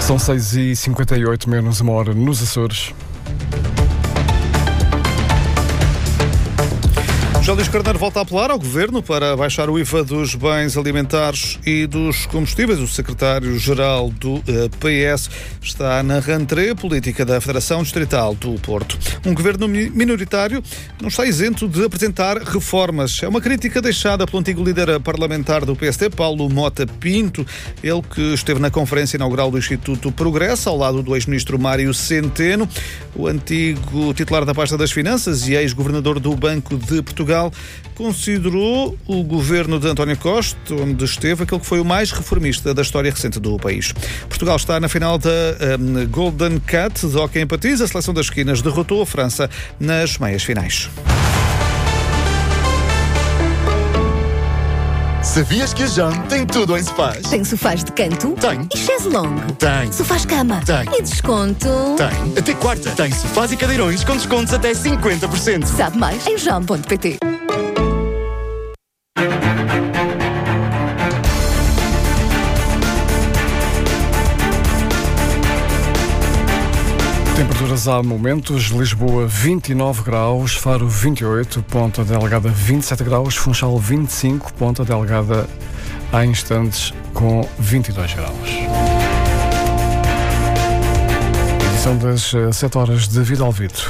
São 6h58, menos uma hora nos Açores. José Luís Carneiro volta a apelar ao Governo para baixar o IVA dos bens alimentares e dos combustíveis. O secretário-geral do PS está na rentrée política da Federação Distrital do Porto. Um governo minoritário não está isento de apresentar reformas. É uma crítica deixada pelo antigo líder parlamentar do PSD, Paulo Mota Pinto, ele que esteve na conferência inaugural do Instituto Progresso, ao lado do ex-ministro Mário Centeno. O antigo titular da pasta das Finanças e ex-governador do Banco de Portugal considerou o governo de António Costa, onde esteve, aquele que foi o mais reformista da história recente do país. Portugal está na final da Golden Cat de hóquei em patins. A seleção das esquinas derrotou a França nas meias finais. Sabias que a Jam tem tudo em sofás? Tem sofás de canto? Tem. E chaise longue? Tem. Sofás cama? Tem. E desconto? Tem. Até quarta. Tem sofás e cadeirões com descontos até 50%. Sabe mais em jam.pt. Temperaturas há momentos: Lisboa 29 graus, Faro 28, Ponta Delgada 27 graus, Funchal 25, Ponta Delgada há instantes com 22 graus. Edição das 7 horas de Vida Alvito.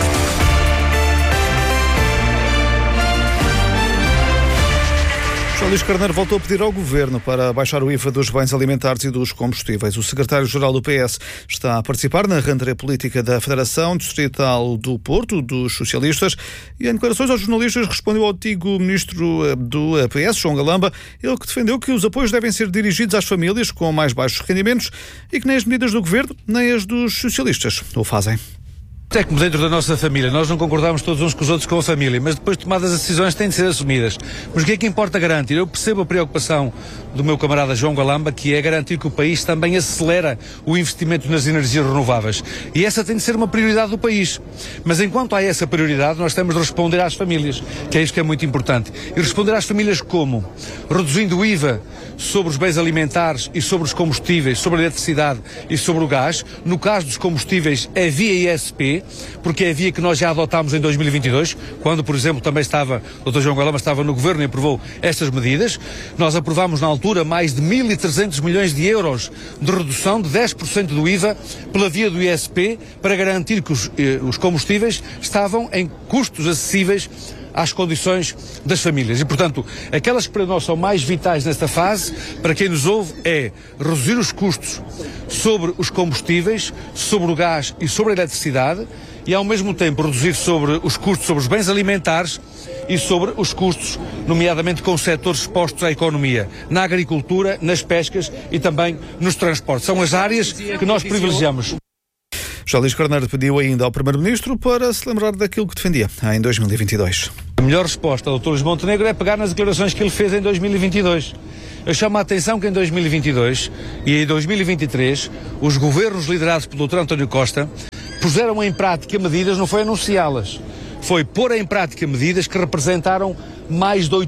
José Luís Carneiro voltou a pedir ao Governo para baixar o IVA dos bens alimentares e dos combustíveis. O secretário-geral do PS está a participar na rentrée política da Federação Distrital do Porto, dos socialistas, e em declarações aos jornalistas respondeu ao antigo ministro do PS, João Galamba, ele que defendeu que os apoios devem ser dirigidos às famílias com mais baixos rendimentos e que nem as medidas do Governo nem as dos socialistas o fazem. É como dentro da nossa família, nós não concordamos todos uns com os outros com a família, mas depois de tomadas as decisões têm de ser assumidas. Mas o que é que importa garantir? Eu percebo a preocupação do meu camarada João Galamba, que é garantir que o país também acelera o investimento nas energias renováveis. E essa tem de ser uma prioridade do país. Mas enquanto há essa prioridade, nós temos de responder às famílias, que é isso que é muito importante. E responder às famílias como? Reduzindo o IVA sobre os bens alimentares e sobre os combustíveis, sobre a eletricidade e sobre o gás. No caso dos combustíveis é via ISP, porque é a via que nós já adotámos em 2022, quando, por exemplo, também o Dr. João Galamba estava no Governo e aprovou estas medidas. Nós aprovámos na altura mais de 1.300 milhões de euros de redução de 10% do IVA pela via do ISP para garantir que os combustíveis estavam em custos acessíveis às condições das famílias. E, portanto, aquelas que para nós são mais vitais nesta fase, para quem nos ouve, é reduzir os custos sobre os combustíveis, sobre o gás e sobre a eletricidade e, ao mesmo tempo, reduzir sobre os custos sobre os bens alimentares e sobre os custos, nomeadamente com setores expostos à economia, na agricultura, nas pescas e também nos transportes. São as áreas que nós privilegiamos. José Luís Carneiro pediu ainda ao Primeiro-Ministro para se lembrar daquilo que defendia em 2022. A melhor resposta ao Dr. Luís Montenegro é pegar nas declarações que ele fez em 2022. Eu chamo a atenção que em 2022 e em 2023 os governos liderados pelo Dr. António Costa puseram em prática medidas, não foi anunciá-las, foi pôr em prática medidas que representaram mais de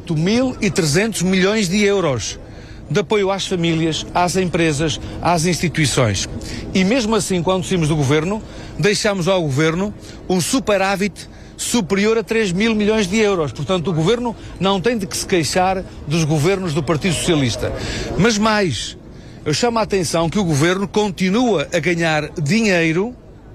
8.300 milhões de euros de apoio às famílias, às empresas, às instituições. E mesmo assim, quando saímos do Governo, deixámos ao Governo um superávit superior a 3.000 milhões de euros. Portanto, o Governo não tem de que se queixar dos governos do Partido Socialista. Mas mais, eu chamo a atenção que o Governo continua a ganhar dinheiro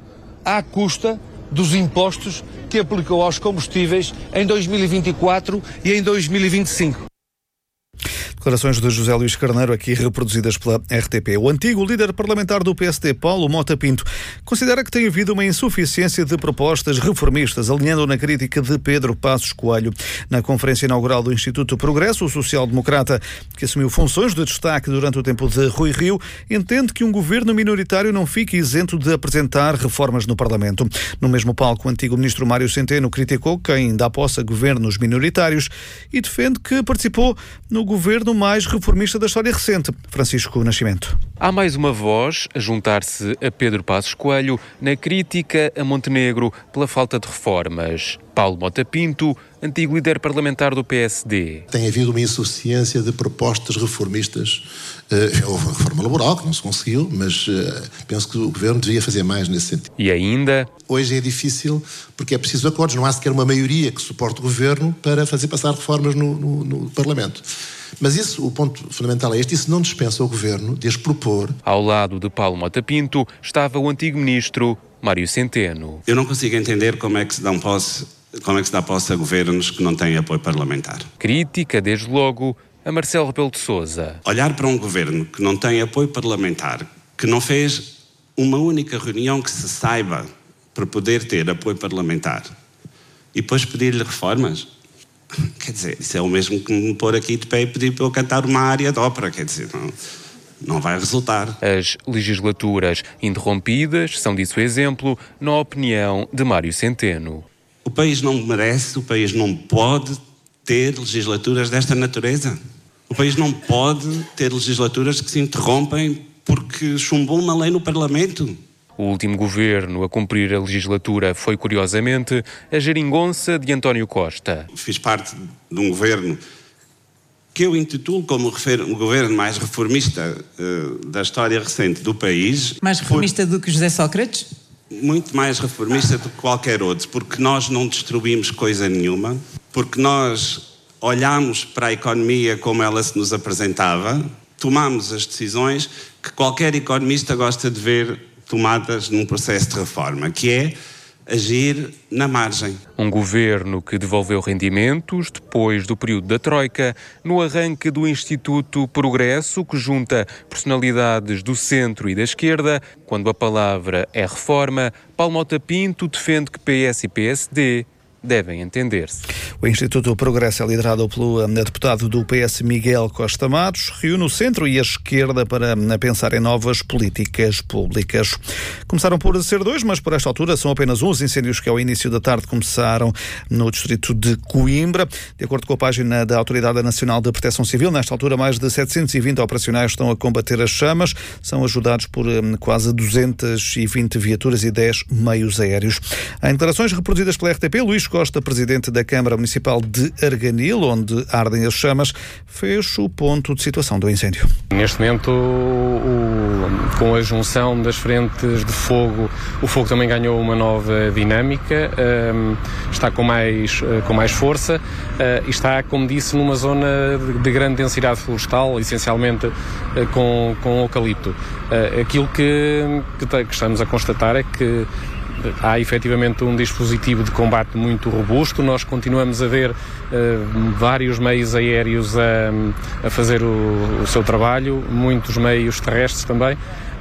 à custa dos impostos que aplicou aos combustíveis em 2024 e em 2025. Declarações de José Luís Carneiro, aqui reproduzidas pela RTP. O antigo líder parlamentar do PSD, Paulo Mota Pinto, considera que tem havido uma insuficiência de propostas reformistas, alinhando na crítica de Pedro Passos Coelho. Na conferência inaugural do Instituto Progresso, o social-democrata, que assumiu funções de destaque durante o tempo de Rui Rio, entende que um governo minoritário não fique isento de apresentar reformas no Parlamento. No mesmo palco, o antigo ministro Mário Centeno criticou quem dá posse a governos minoritários e defende que participou no governo governo mais reformista da história recente. Francisco Nascimento. Há mais uma voz a juntar-se a Pedro Passos Coelho na crítica a Montenegro pela falta de reformas. Paulo Mota Pinto, antigo líder parlamentar do PSD. Tem havido uma insuficiência de propostas reformistas. Houve a reforma laboral, que não se conseguiu, mas penso que o Governo devia fazer mais nesse sentido. E ainda... Hoje é difícil porque é preciso acordos. Não há sequer uma maioria que suporte o Governo para fazer passar reformas no Parlamento. Mas isso, o ponto fundamental é este, isso não dispensa o Governo de as propor. Ao lado de Paulo Mota Pinto estava o antigo ministro Mário Centeno. Eu não consigo entender como é que se dá posse a governos que não têm apoio parlamentar. Crítica, desde logo, a Marcelo Rebelo de Sousa. Olhar para um governo que não tem apoio parlamentar, que não fez uma única reunião que se saiba para poder ter apoio parlamentar, e depois pedir-lhe reformas? Quer dizer, isso é o mesmo que me pôr aqui de pé e pedir para eu cantar uma área de ópera, quer dizer, não vai resultar. As legislaturas interrompidas são disso exemplo, na opinião de Mário Centeno. O país não merece, o país não pode ter legislaturas desta natureza. O país não pode ter legislaturas que se interrompem porque chumbou uma lei no Parlamento. O último governo a cumprir a legislatura foi, curiosamente, a geringonça de António Costa. Fiz parte de um governo que eu intitulo como o governo mais reformista da história recente do país. Mais reformista do que José Sócrates? Muito mais reformista do que qualquer outro, porque nós não destruímos coisa nenhuma, porque nós olhámos para a economia como ela se nos apresentava, tomámos as decisões que qualquer economista gosta de ver tomadas num processo de reforma, que é agir na margem. Um governo que devolveu rendimentos depois do período da Troika, no arranque do Instituto Progresso, que junta personalidades do centro e da esquerda. Quando a palavra é reforma, Paulo Mota Pinto defende que PS e PSD devem entender-se. O Instituto Progresso é liderado pelo deputado do PS Miguel Costa Matos, reúne o centro e a esquerda para pensar em novas políticas públicas. Começaram por ser 2, mas por esta altura são apenas 1 os incêndios que ao início da tarde começaram no distrito de Coimbra. De acordo com a página da Autoridade Nacional de Proteção Civil, nesta altura mais de 720 operacionais estão a combater as chamas, são ajudados por quase 220 viaturas e 10 meios aéreos. Em declarações reproduzidas pela RTP, Luís Costa, presidente da Câmara Municipal de Arganil, onde ardem as chamas, fez o ponto de situação do incêndio. Neste momento, com a junção das frentes de fogo, o fogo também ganhou uma nova dinâmica, está com mais força e está, como disse, numa zona de grande densidade florestal, essencialmente com eucalipto. Aquilo que estamos a constatar é que há efetivamente um dispositivo de combate muito robusto. Nós continuamos a ver vários meios aéreos a fazer o seu trabalho, muitos meios terrestres também.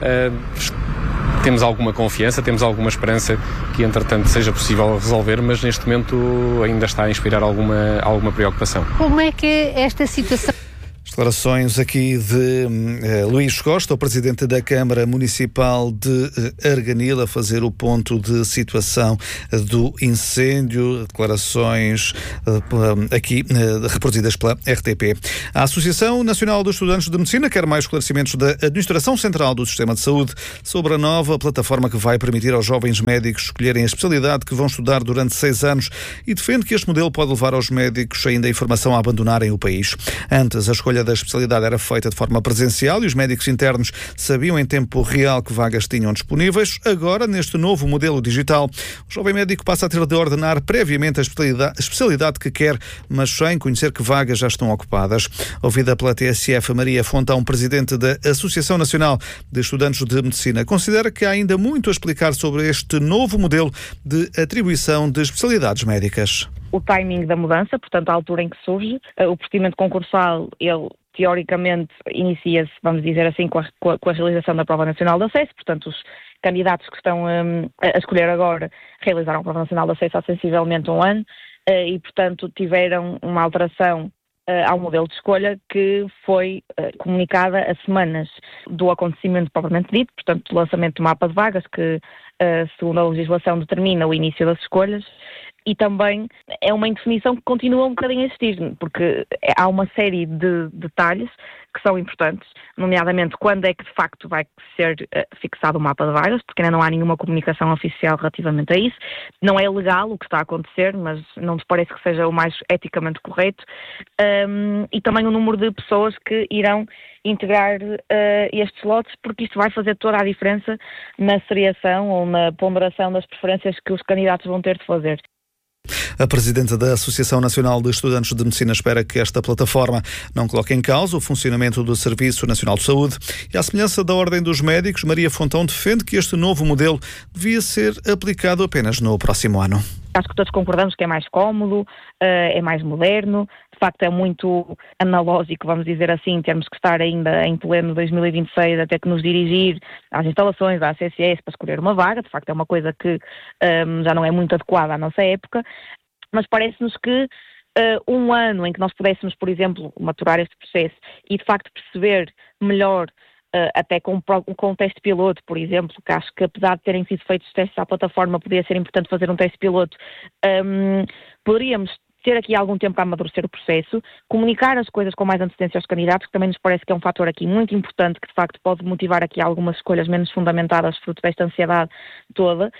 Temos alguma confiança, temos alguma esperança que, entretanto, seja possível resolver, mas neste momento ainda está a inspirar alguma preocupação. Como é que é esta situação? Declarações aqui de Luís Costa, o presidente da Câmara Municipal de Arganil, a fazer o ponto de situação do incêndio. Declarações aqui reproduzidas pela RTP. A Associação Nacional dos Estudantes de Medicina quer mais esclarecimentos da Administração Central do Sistema de Saúde sobre a nova plataforma que vai permitir aos jovens médicos escolherem a especialidade que vão estudar durante 6 anos e defende que este modelo pode levar aos médicos ainda a informação a abandonarem o país. Antes, a escolha da especialidade era feita de forma presencial e os médicos internos sabiam em tempo real que vagas tinham disponíveis. Agora, neste novo modelo digital, o jovem médico passa a ter de ordenar previamente a especialidade que quer, mas sem conhecer que vagas já estão ocupadas. Ouvida pela TSF, Maria Fontão, presidente da Associação Nacional de Estudantes de Medicina, considera que há ainda muito a explicar sobre este novo modelo de atribuição de especialidades médicas. O timing da mudança, portanto, a altura em que surge. O procedimento concursal, ele teoricamente inicia-se, vamos dizer assim, com a realização da Prova Nacional de Acesso. Portanto, os candidatos que estão a escolher agora realizaram a Prova Nacional de Acesso há sensivelmente 1 ano e, portanto, tiveram uma alteração ao modelo de escolha que foi comunicada a semanas do acontecimento propriamente dito, portanto, do lançamento do mapa de vagas que, segundo a legislação, determina o início das escolhas. e também é uma indefinição que continua um bocadinho a existir, porque há uma série de detalhes que são importantes, nomeadamente quando é que de facto vai ser fixado o mapa de vagas, porque ainda não há nenhuma comunicação oficial relativamente a isso. Não é legal o que está a acontecer, mas não nos parece que seja o mais eticamente correto. E também o número de pessoas que irão integrar estes lotes, porque isto vai fazer toda a diferença na seriação ou na ponderação das preferências que os candidatos vão ter de fazer. A presidenta da Associação Nacional de Estudantes de Medicina espera que esta plataforma não coloque em causa o funcionamento do Serviço Nacional de Saúde e, à semelhança da Ordem dos Médicos, Maria Fontão defende que este novo modelo devia ser aplicado apenas no próximo ano. Acho que todos concordamos que é mais cómodo, é mais moderno, de facto é muito analógico, vamos dizer assim, em termos que estar ainda em pleno 2026 até que nos dirigir às instalações da ACSS para escolher uma vaga, de facto é uma coisa que já não é muito adequada à nossa época, mas parece-nos que um ano em que nós pudéssemos, por exemplo, maturar este processo e de facto perceber melhor, até com um teste piloto, por exemplo, que acho que apesar de terem sido feitos testes à plataforma, poderia ser importante fazer um teste piloto, poderíamos ter aqui algum tempo para amadurecer o processo, comunicar as coisas com mais antecedência aos candidatos, que também nos parece que é um fator aqui muito importante, que de facto pode motivar aqui algumas escolhas menos fundamentadas fruto desta ansiedade toda,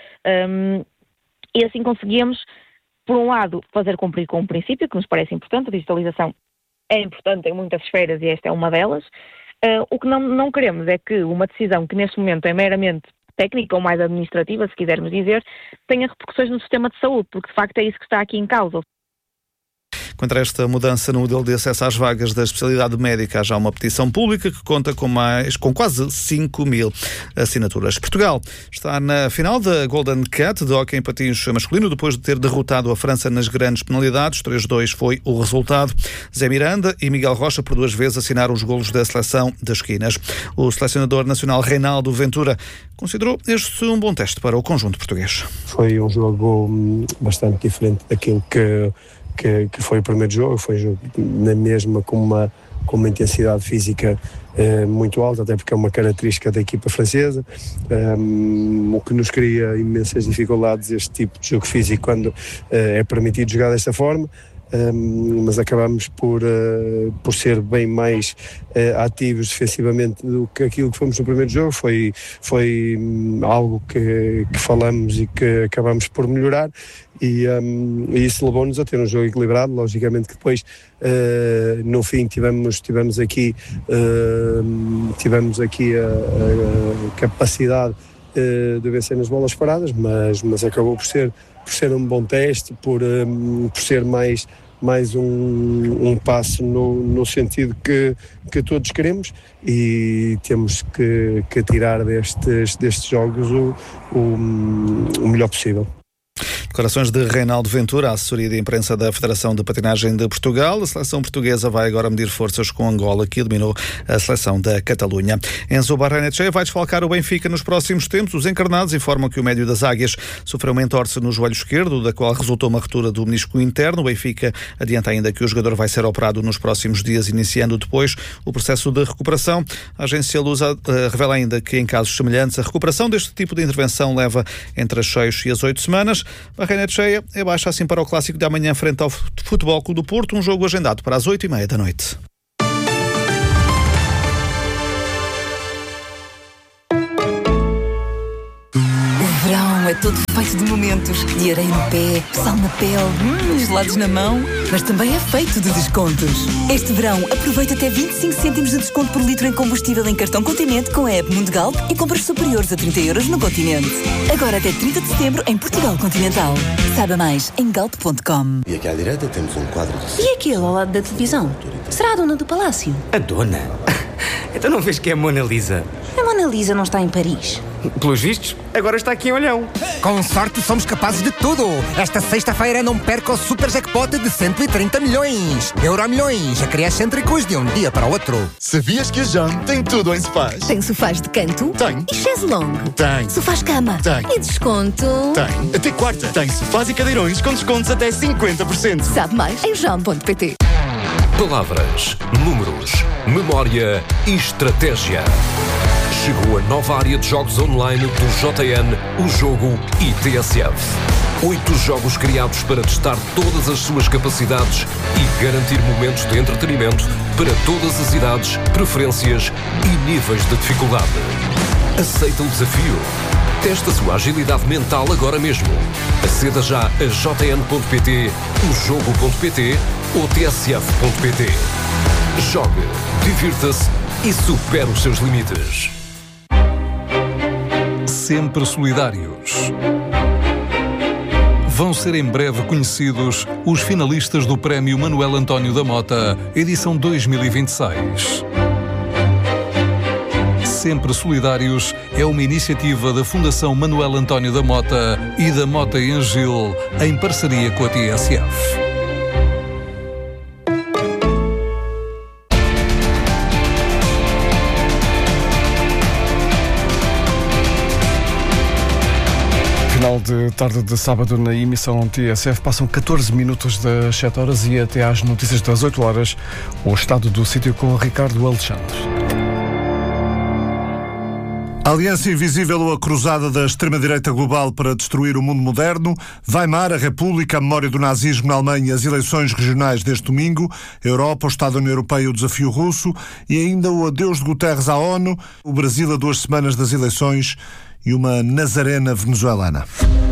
e assim conseguíamos, por um lado, fazer cumprir com um princípio que nos parece importante. A digitalização é importante em muitas esferas e esta é uma delas. O que não queremos é que uma decisão que neste momento é meramente técnica ou mais administrativa, se quisermos dizer, tenha repercussões no sistema de saúde, porque de facto é isso que está aqui em causa. Contra esta mudança no modelo de acesso às vagas da especialidade médica, há já uma petição pública que conta com quase 5.000 assinaturas. Portugal está na final da Golden Cat de hóquei em patins masculino, depois de ter derrotado a França nas grandes penalidades. 3-2 foi o resultado. Zé Miranda e Miguel Rocha, por 2 vezes, assinaram os golos da seleção das esquinas. O selecionador nacional Reinaldo Ventura considerou este um bom teste para o conjunto português. Foi um jogo bastante diferente daquilo que foi o primeiro jogo. Foi um jogo na mesma com uma intensidade física muito alta, até porque é uma característica da equipa francesa, o que nos cria imensas dificuldades este tipo de jogo físico quando é permitido jogar desta forma. Mas acabamos por ser bem mais ativos defensivamente do que aquilo que fomos no primeiro jogo. Foi algo que falamos e que acabamos por melhorar, e isso levou-nos a ter um jogo equilibrado. Logicamente que depois no fim tivemos aqui a capacidade de vencer nas bolas paradas, mas acabou por ser um bom teste, por ser mais um passo no sentido que todos queremos, e temos que tirar destes jogos o melhor possível. Declarações de Reinaldo Ventura, a assessoria de imprensa da Federação de Patinagem de Portugal. A seleção portuguesa vai agora medir forças com Angola, que eliminou a seleção da Catalunha. Enzo Barrenetxea vai desfalcar o Benfica nos próximos tempos. Os encarnados informam que o médio das Águias sofreu uma entorse no joelho esquerdo, da qual resultou uma ruptura do menisco interno. O Benfica adianta ainda que o jogador vai ser operado nos próximos dias, iniciando depois o processo de recuperação. A agência Lusa revela ainda que, em casos semelhantes, a recuperação deste tipo de intervenção leva entre as 6 e as 8 semanas. Barrenetxea é baixa assim para o clássico de amanhã frente ao Futebol Clube do Porto, um jogo agendado para as 8h30 da noite. O verão é todo feito de momentos, de areia no pé, sal na pele, gelados na mão, mas também é feito de descontos. Este verão aproveita até 25 cêntimos de desconto por litro em combustível em cartão Continente com a app Mundigalp e compras superiores a 30 € no Continente. Agora até 30 de setembro em Portugal Continental. Saiba mais em galp.com. E aqui à direita temos um quadro de... E aquele ao lado da televisão? Será a dona do palácio? A dona? Então não vês que é a Mona Lisa? A Mona Lisa não está em Paris. Pelos vistos, agora está aqui em Olhão. Com sorte somos capazes de tudo. Esta sexta-feira não perca o super jackpot de 130 milhões. Euromilhões, a excêntricos de um dia para o outro. Sabias que a JAM tem tudo em sofás? Tem sofás de canto? Tem. E chaise longue? Tem. Sofás cama? Tem. E desconto? Tem. Até quarta. Tem sofás e cadeirões com descontos até 50%. Sabe mais em jam.pt. Palavras, números, memória e estratégia. Chegou a nova área de jogos online do JN, o jogo e TSF. 8 jogos criados para testar todas as suas capacidades e garantir momentos de entretenimento para todas as idades, preferências e níveis de dificuldade. Aceita o desafio? Testa a sua agilidade mental agora mesmo. Aceda já a jn.pt, ojogo.pt ou tsf.pt. Jogue, divirta-se e supere os seus limites. Sempre solidários. Vão ser em breve conhecidos os finalistas do Prémio Manuel António da Mota, edição 2026. Sempre Solidários é uma iniciativa da Fundação Manuel António da Mota e da Mota e Angil, em parceria com a TSF. Final de tarde de sábado na emissão TSF, passam 14 minutos das 7 horas e até às notícias das 8 horas, o estado do sítio com Ricardo Alexandre. A Aliança Invisível ou a cruzada da extrema-direita global para destruir o mundo moderno, Weimar, a República, a memória do nazismo na Alemanha, as eleições regionais deste domingo, a Europa, o Estado da União Europeia, o desafio russo e ainda o adeus de Guterres à ONU, o Brasil a 2 semanas das eleições e uma Nazarena venezuelana.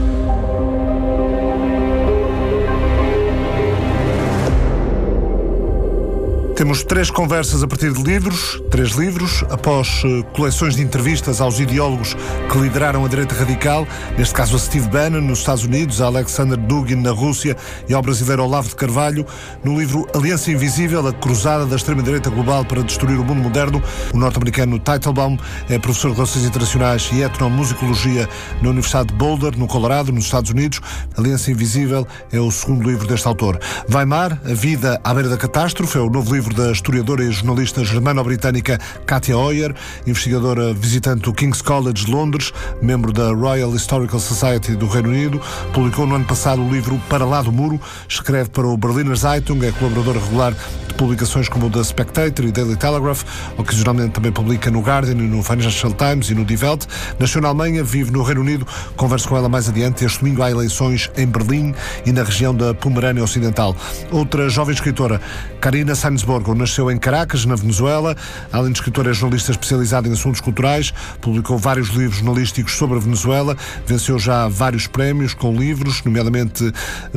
Temos 3 conversas a partir de livros, 3 livros, após coleções de entrevistas aos ideólogos que lideraram a direita radical, neste caso a Steve Bannon nos Estados Unidos, a Alexander Dugin na Rússia e ao brasileiro Olavo de Carvalho. No livro Aliança Invisível, a cruzada da extrema-direita global para destruir o mundo moderno, o norte-americano Teitelbaum é professor de Relações Internacionais e Etnomusicologia na Universidade de Boulder, no Colorado, nos Estados Unidos. Aliança Invisível é o segundo livro deste autor. Weimar, a vida à beira da catástrofe, é o novo livro da historiadora e jornalista germano-britânica Katia Oyer, investigadora visitante do King's College de Londres, membro da Royal Historical Society do Reino Unido. Publicou no ano passado o livro Para Lá do Muro, escreve para o Berliner Zeitung, é colaboradora regular de publicações como o The Spectator e Daily Telegraph, ocasionalmente também publica no Guardian e no Financial Times e no Die Welt. Nasceu na Alemanha, vive no Reino Unido, converso com ela mais adiante. Este domingo há eleições em Berlim e na região da Pomerânia Ocidental. Outra jovem escritora, Karina Sainsborg, nasceu em Caracas, na Venezuela. Além de escritora, é jornalista especializada em assuntos culturais, publicou vários livros jornalísticos sobre a Venezuela, venceu já vários prémios com livros, nomeadamente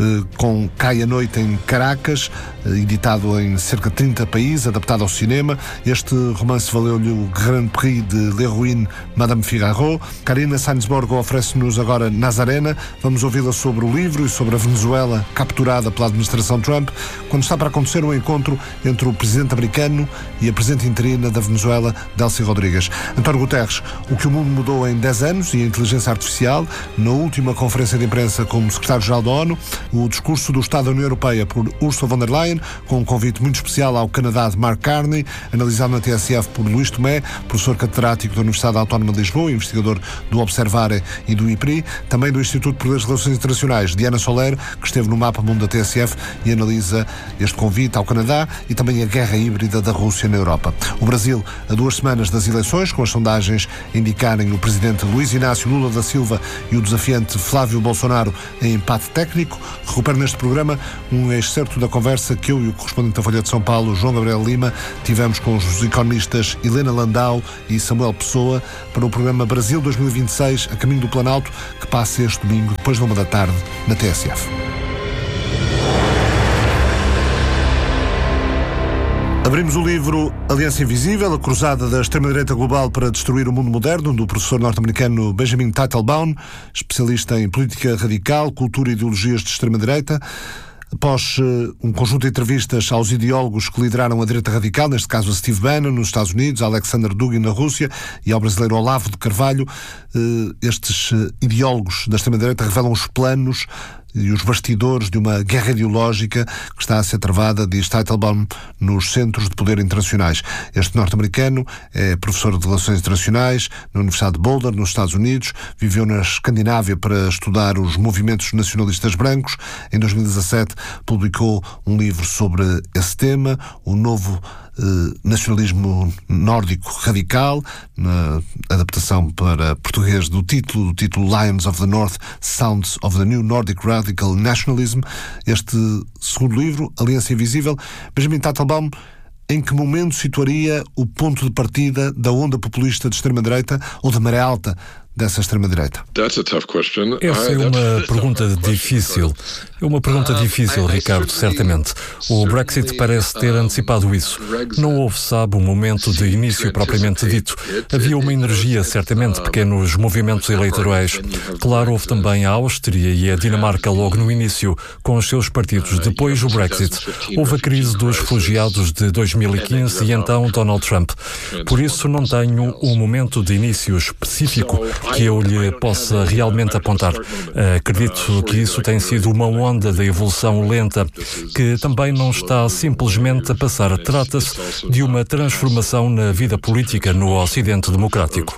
com Cai a Noite em Caracas, editado em cerca de 30 países, adaptado ao cinema. Este romance valeu-lhe o Grand Prix de l'Héroïne Madame Figaro. Karina Sainsborg oferece-nos agora Nazarena. Vamos ouvi-la sobre o livro e sobre a Venezuela capturada pela administração Trump, quando está para acontecer um encontro entre o presidente americano e a presidente interina da Venezuela, Delcy Rodrigues. António Guterres, o que o mundo mudou em 10 anos e a inteligência artificial, na última conferência de imprensa como secretário-geral da ONU, o discurso do Estado da União Europeia por Ursula von der Leyen, com um convite muito especial ao Canadá de Mark Carney, analisado na TSF por Luís Tomé, professor catedrático da Universidade Autónoma de Lisboa, investigador do Observare e do IPRI, também do Instituto de Relações Internacionais, Diana Soler, que esteve no Mapa Mundo da TSF e analisa este convite ao Canadá e também a guerra híbrida da Rússia na Europa. O Brasil, a 2 semanas das eleições, com as sondagens a indicarem o presidente Luiz Inácio Lula da Silva e o desafiante Flávio Bolsonaro em empate técnico. Recupero neste programa um excerto da conversa que eu e o correspondente da Folha de São Paulo, João Gabriel Lima, tivemos com os economistas Helena Landau e Samuel Pessoa para o programa Brasil 2026, a caminho do Planalto, que passa este domingo, depois de 1 da tarde, na TSF. Abrimos o livro Aliança Invisível, a cruzada da extrema-direita global para destruir o mundo moderno, do professor norte-americano Benjamin Teitelbaum, especialista em política radical, cultura e ideologias de extrema-direita. Após um conjunto de entrevistas aos ideólogos que lideraram a direita radical, neste caso a Steve Bannon nos Estados Unidos, a Alexander Dugin na Rússia e ao brasileiro Olavo de Carvalho, estes ideólogos da extrema-direita revelam os planos e os bastidores de uma guerra ideológica que está a ser travada, diz Teitelbaum, nos centros de poder internacionais. Este norte-americano é professor de Relações Internacionais na Universidade de Boulder, nos Estados Unidos, viveu na Escandinávia para estudar os movimentos nacionalistas brancos. Em 2017 publicou um livro sobre esse tema, O Novo nacionalismo nórdico radical, na adaptação para português do título Lions of the North, Sounds of the New Nordic Radical Nationalism. Este segundo livro, Aliança Invisível. Benjamin Teitelbaum, em que momento situaria o ponto de partida da onda populista de extrema-direita ou da maré alta dessa extrema-direita? Essa é uma pergunta difícil. É uma pergunta difícil, Ricardo, certamente. O Brexit parece ter antecipado isso. Não houve, sabe, um momento de início propriamente dito. Havia uma energia, certamente, pequenos movimentos eleitorais. Claro, houve também a Áustria e a Dinamarca logo no início, com os seus partidos. Depois o Brexit. Houve a crise dos refugiados de 2015 e então Donald Trump. Por isso não tenho um momento de início específico que eu lhe possa realmente apontar. Acredito que isso tem sido uma onda de evolução lenta, que também não está simplesmente a passar. Trata-se de uma transformação na vida política no Ocidente Democrático.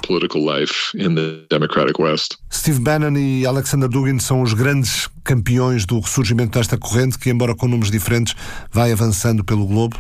Steve Bannon e Alexander Dugin são os grandes campeões do ressurgimento desta corrente que, embora com nomes diferentes, vai avançando pelo globo?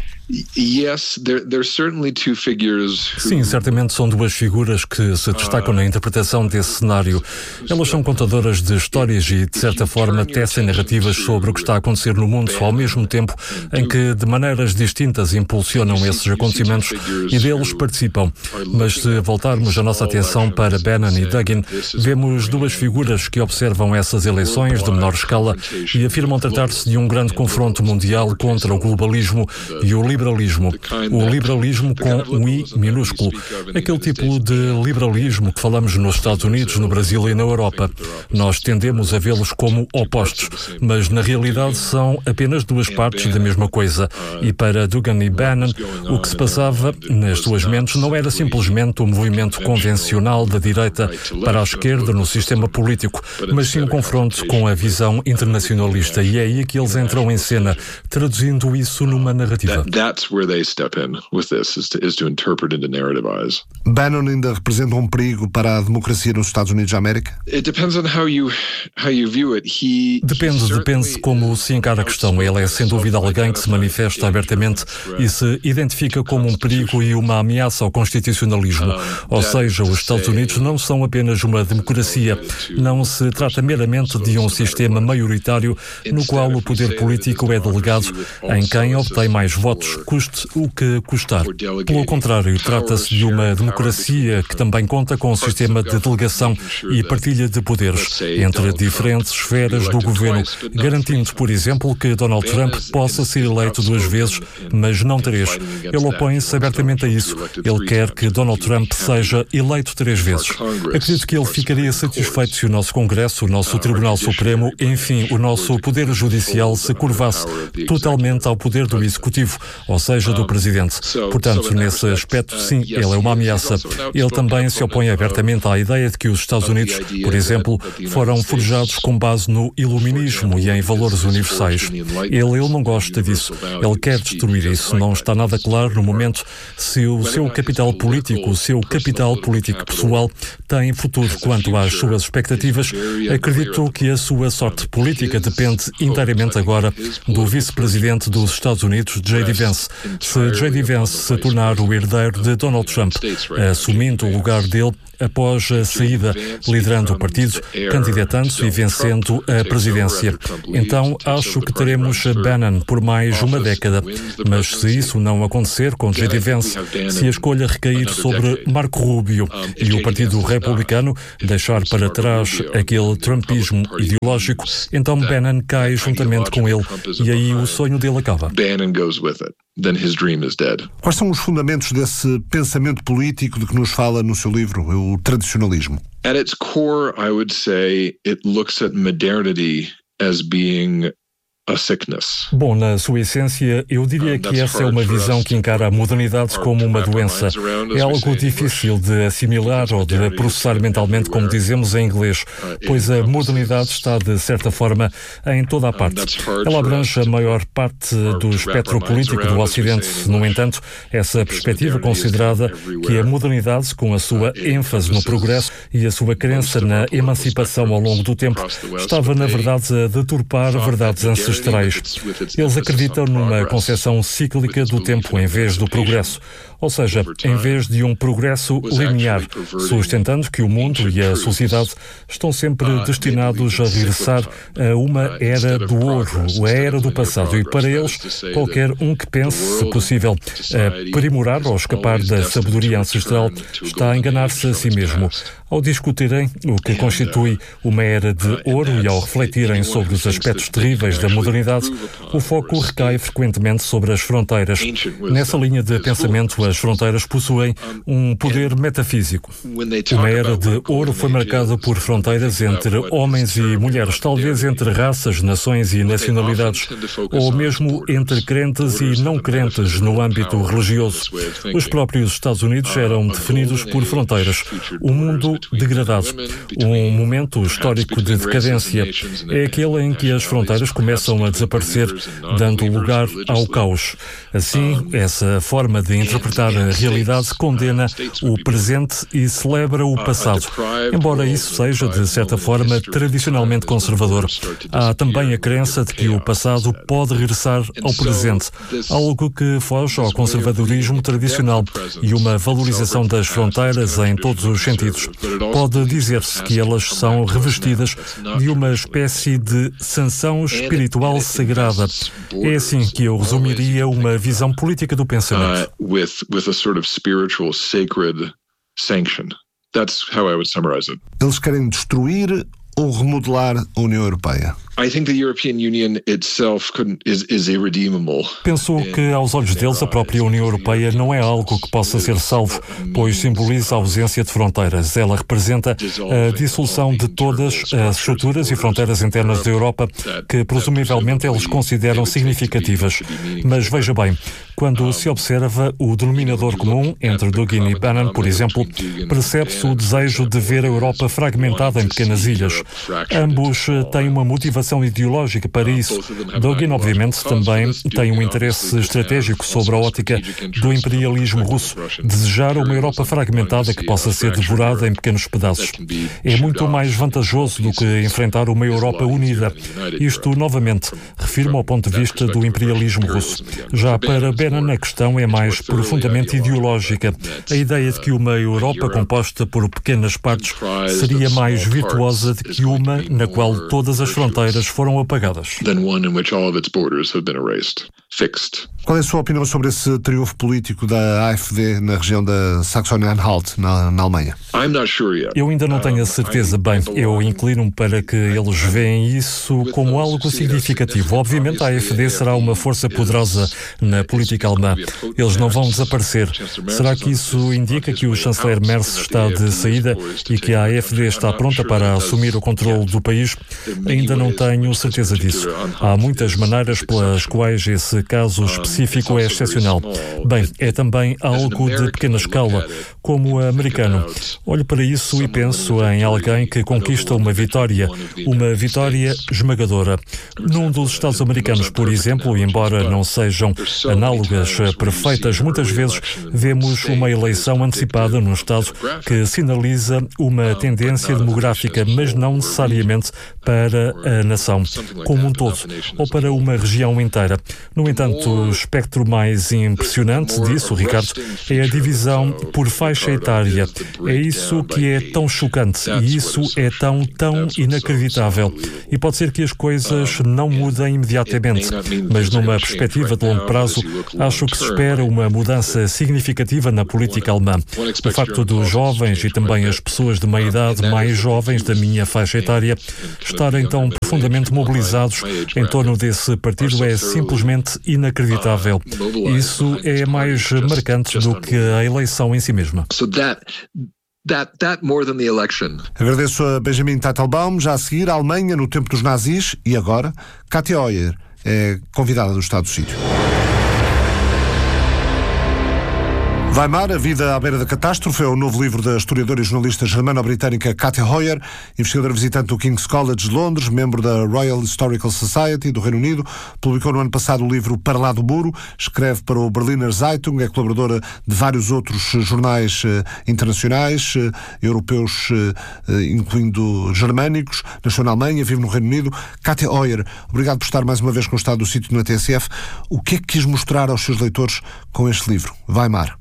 Sim, certamente são duas figuras que se destacam na interpretação desse cenário. Elas são contadoras de histórias e, de certa forma, tecem narrativas sobre o que está a acontecer no mundo ao mesmo tempo em que, de maneiras distintas, impulsionam esses acontecimentos e deles participam. Mas se voltarmos a nossa atenção para Bannon e Dugin, vemos duas figuras que observam essas eleições de menor escala e afirmam tratar-se de um grande confronto mundial contra o globalismo e o liberalismo. O liberalismo com um I minúsculo. Aquele tipo de liberalismo que falamos nos Estados Unidos, no Brasil e na Europa. Nós tendemos a vê-los como opostos, mas na realidade são apenas duas partes da mesma coisa. E para Dugin e Bannon, o que se passava nas duas mentes não era simplesmente um movimento convencional da direita para a esquerda no sistema político, mas sim um confronto com a visão internacionalista. E é aí que eles entram em cena, traduzindo isso numa narrativa. Bannon ainda representa um perigo para a democracia nos Estados Unidos da América? Depende como se encara a questão. Ele é, sem dúvida, alguém que se manifesta abertamente e se identifica como um perigo e uma ameaça ao constitucionalismo. Ou seja, os Estados Unidos não são apenas uma democracia. Não se trata meramente de um sistema maioritário no qual o poder político é delegado em quem obtém mais votos, custe o que custar. Pelo contrário, trata-se de uma democracia que também conta com um sistema de delegação e partilha de poderes entre diferentes esferas do governo, garantindo, por exemplo, que Donald Trump possa ser eleito 2 vezes, mas não 3. Ele opõe-se abertamente a isso. Ele quer que Donald Trump seja eleito 3 vezes. Acredito que ele ficaria satisfeito se o nosso Congresso, o nosso Tribunal Supremo, enfim, o nosso Poder Judicial se curvasse totalmente ao poder do Executivo, ou seja, do Presidente. Portanto, nesse aspecto, sim, ele é uma ameaça. Ele também se opõe abertamente à ideia de que os Estados Unidos, por exemplo, foram forjados com base no iluminismo e em valores universais. Ele não gosta disso. Ele quer destruir isso. Não está nada claro no momento se o seu capital político, pessoal, tem futuro quanto às suas expectativas. Acredito que a sua sorte política depende inteiramente agora do vice-presidente dos Estados Unidos, J.D. Vance. Se J.D. Vance se tornar o herdeiro de Donald Trump, assumindo o lugar dele após a saída, liderando o partido, candidatando-se e vencendo a presidência. Então, acho que teremos Bannon por mais uma década. Mas se isso não acontecer com J.D. Vance, se a escolha recair sobre Marco Rubio e o Partido Republicano deixar para trás aquele trumpismo ideológico, então Bannon cai juntamente com ele e aí o sonho dele acaba. Quais são os fundamentos desse pensamento político de que nos fala no seu livro, o tradicionalismo? At its core, I would say it looks at modernity as being a sickness. Bom, na sua essência, eu diria que essa é uma visão que encara a modernidade como uma doença. É algo difícil de assimilar ou de processar mentalmente, como dizemos em inglês, pois a modernidade está, de certa forma, em toda a parte. Ela abrange a maior parte do espectro político do Ocidente. No entanto, essa perspectiva considerada que a modernidade, com a sua ênfase no progresso e a sua crença na emancipação ao longo do tempo, estava, na verdade, a deturpar verdades ancestrais ancestrais. Eles acreditam numa concepção cíclica do tempo em vez do progresso, ou seja, em vez de um progresso linear, sustentando que o mundo e a sociedade estão sempre destinados a regressar a uma era do ouro, a era do passado, e para eles, qualquer um que pense, se possível, aprimorar ou escapar da sabedoria ancestral está a enganar-se a si mesmo. Ao discutirem o que constitui uma era de ouro e ao refletirem sobre os aspectos terríveis da modernidade, o foco recai frequentemente sobre as fronteiras. Nessa linha de pensamento, as fronteiras possuem um poder metafísico. Uma era de ouro foi marcada por fronteiras entre homens e mulheres, talvez entre raças, nações e nacionalidades, ou mesmo entre crentes e não crentes no âmbito religioso. Os próprios Estados Unidos eram definidos por fronteiras. O mundo degradado. Um momento histórico de decadência é aquele em que as fronteiras começam a desaparecer, dando lugar ao caos. Assim, essa forma de interpretar a realidade condena o presente e celebra o passado. Embora isso seja, de certa forma, tradicionalmente conservador, há também a crença de que o passado pode regressar ao presente, algo que foge ao conservadorismo tradicional e uma valorização das fronteiras em todos os sentidos. Pode dizer-se que elas são revestidas de uma espécie de sanção espiritual sagrada. É assim que eu resumiria uma visão política do pensamento. With a sort of spiritual sacred sanction. That's how I would summarize it. Eles querem destruir ou remodelar a União Europeia? I think the European Union itself is irredeemable. Penso que, aos olhos deles, a própria União Europeia não é algo que possa ser salvo, pois simboliza a ausência de fronteiras. Ela representa a dissolução de todas as estruturas e fronteiras internas da Europa, que presumivelmente eles consideram significativas. Mas veja bem, quando se observa o denominador comum entre Dugin e Bannon, por exemplo, percebe-se o desejo de ver a Europa fragmentada em pequenas ilhas. Ambos têm uma motivação ideológica para isso. Dugin, obviamente, também tem um interesse estratégico sobre a ótica do imperialismo russo, desejar uma Europa fragmentada que possa ser devorada em pequenos pedaços. É muito mais vantajoso do que enfrentar uma Europa unida. Isto, novamente, refirma ao ponto de vista do imperialismo russo. Já para Bannon, a questão é mais profundamente ideológica. A ideia de que uma Europa composta por pequenas partes seria mais virtuosa do que uma na qual todas as fronteiras foram apagadas. Qual é a sua opinião sobre esse triunfo político da AfD na região da Saxony-Anhalt, na Alemanha? Eu ainda não tenho a certeza. Bem, eu inclino-me para que eles veem isso como algo significativo. Obviamente a AfD será uma força poderosa na política alemã. Eles não vão desaparecer. Será que isso indica que o chanceler Merz está de saída e que a AfD está pronta para assumir o controle do país? Ainda não tenho certeza disso. Há muitas maneiras pelas quais esse caso específico é excepcional. Bem, é também algo de pequena escala, como americano. Olho para isso e penso em alguém que conquista uma vitória esmagadora. Num dos Estados americanos, por exemplo, embora não sejam análogas perfeitas, muitas vezes vemos uma eleição antecipada num Estado que sinaliza uma tendência demográfica, mas não necessariamente para a nação como um todo, ou para uma região inteira. No entanto, o espectro mais impressionante disso, Ricardo, é a divisão por faixa etária. É isso que é tão chocante e isso é tão inacreditável. E pode ser que as coisas não mudem imediatamente, mas numa perspectiva de longo prazo, acho que se espera uma mudança significativa na política alemã. O facto dos jovens e também as pessoas de meia-idade mais jovens da minha faixa etária estarem tão profundamente mobilizados em torno desse partido é simplesmente inacreditável. Isso é mais marcante do que a eleição em si mesma. That more than the election. Agradeço a Benjamin Teitelbaum. Já a seguir, a Alemanha no tempo dos nazis e agora, Katia Oyer é convidada do Estado do Sítio. Weimar, a vida à beira da catástrofe, é o novo livro da historiadora e jornalista germano-britânica Katia Hoyer, investigadora visitante do King's College de Londres, membro da Royal Historical Society do Reino Unido. Publicou no ano passado o livro Para lá do Muro, escreve para o Berliner Zeitung, é colaboradora de vários outros jornais internacionais, europeus, incluindo germânicos, nasceu na Alemanha, vive no Reino Unido. Katia Hoyer, obrigado por estar mais uma vez com o Estado do Sítio na TSF. O que é que quis mostrar aos seus leitores com este livro, Weimar?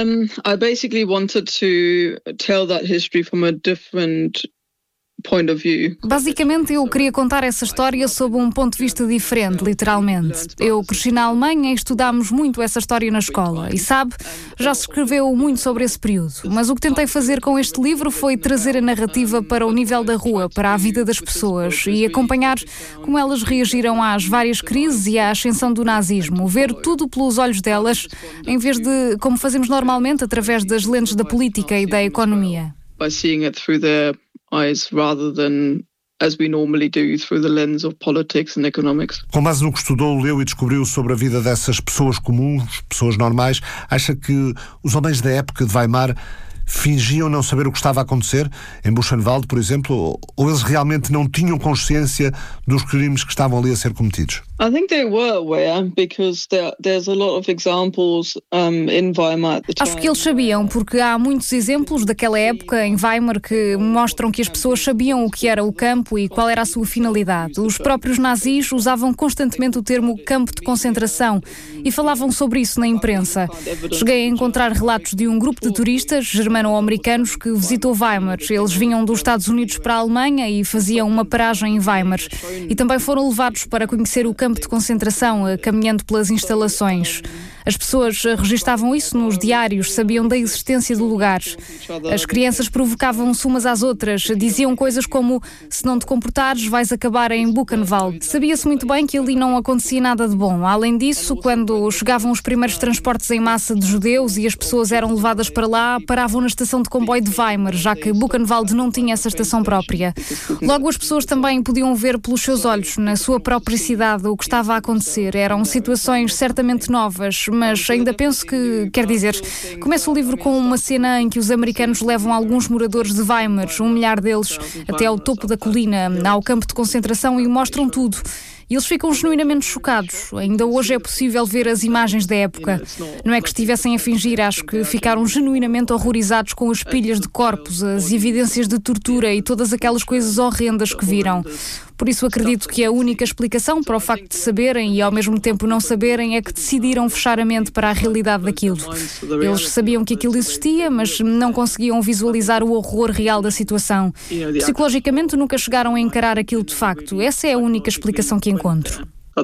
I basically wanted to tell that history from a different point of view. Basicamente, eu queria contar essa história sob um ponto de vista diferente, literalmente. Eu cresci na Alemanha e estudámos muito essa história na escola. E sabe, já se escreveu muito sobre esse período. Mas o que tentei fazer com este livro foi trazer a narrativa para o nível da rua, para a vida das pessoas e acompanhar como elas reagiram às várias crises e à ascensão do nazismo. Ver tudo pelos olhos delas, em vez de como fazemos normalmente, através das lentes da política e da economia. By seeing it through their eyes rather than as we normally do through the lens of politics and economics. Com base no que estudou, leu e descobriu sobre a vida dessas pessoas comuns, pessoas normais, acha que os homens da época de Weimar fingiam não saber o que estava a acontecer em Buchenwald, por exemplo, ou eles realmente não tinham consciência dos crimes que estavam ali a ser cometidos? I think they were aware because there's a lot of examples in Weimar at the time. Acho que eles sabiam, porque há muitos exemplos daquela época em Weimar que mostram que as pessoas sabiam o que era o campo e qual era a sua finalidade. Os próprios nazis usavam constantemente o termo campo de concentração e falavam sobre isso na imprensa. Cheguei a encontrar relatos de um grupo de turistas germano-americanos que visitou Weimar. Eles vinham dos Estados Unidos para a Alemanha e faziam uma paragem em Weimar. E também foram levados para conhecer o campo de concentração, caminhando pelas instalações. As pessoas registavam isso nos diários, sabiam da existência do lugar. As crianças provocavam-se umas às outras, diziam coisas como: se não te comportares, vais acabar em Buchenwald. Sabia-se muito bem que ali não acontecia nada de bom. Além disso, quando chegavam os primeiros transportes em massa de judeus e as pessoas eram levadas para lá, paravam na estação de comboio de Weimar, já que Buchenwald não tinha essa estação própria. Logo, as pessoas também podiam ver pelos seus olhos, na sua própria cidade, o que estava a acontecer. Eram situações certamente novas, mas ainda penso que, quer dizer, começa o livro com uma cena em que os americanos levam alguns moradores de Weimar, 1 milhar deles, até ao topo da colina, ao campo de concentração, e mostram tudo. E eles ficam genuinamente chocados. Ainda hoje é possível ver as imagens da época. Não é que estivessem a fingir, acho que ficaram genuinamente horrorizados com as pilhas de corpos, as evidências de tortura e todas aquelas coisas horrendas que viram. Por isso acredito que a única explicação para o facto de saberem e ao mesmo tempo não saberem é que decidiram fechar a mente para a realidade daquilo. Eles sabiam que aquilo existia, mas não conseguiam visualizar o horror real da situação. Psicologicamente nunca chegaram a encarar aquilo de facto. Essa é a única explicação que encontro.